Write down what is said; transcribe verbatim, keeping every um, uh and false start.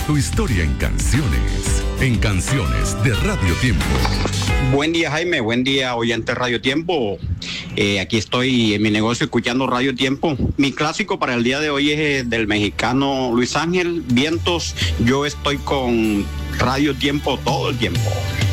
Tu historia en canciones, en Canciones de Radio Tiempo. Buen día, Jaime, buen día, oyente Radio Tiempo. Eh, aquí estoy en mi negocio escuchando Radio Tiempo. Mi clásico para el día de hoy es eh, del mexicano Luis Ángel, Vientos. Yo estoy con Radio Tiempo todo el tiempo.